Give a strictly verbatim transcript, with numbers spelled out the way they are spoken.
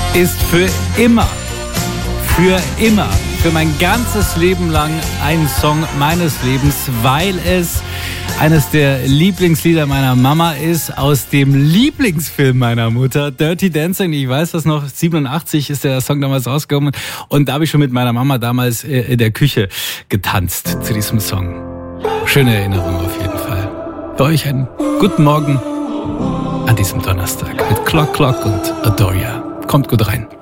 ist für immer, für immer, für mein ganzes Leben lang ein Song meines Lebens, weil es eines der Lieblingslieder meiner Mama ist, aus dem Lieblingsfilm meiner Mutter, Dirty Dancing. Ich weiß das noch, siebenundachtzig ist der Song damals rausgekommen und da habe ich schon mit meiner Mama damals in der Küche getanzt zu diesem Song. Schöne Erinnerung auf jeden Fall. Für euch einen guten Morgen an diesem Donnerstag mit Clock Clock und Adoria. Kommt gut rein.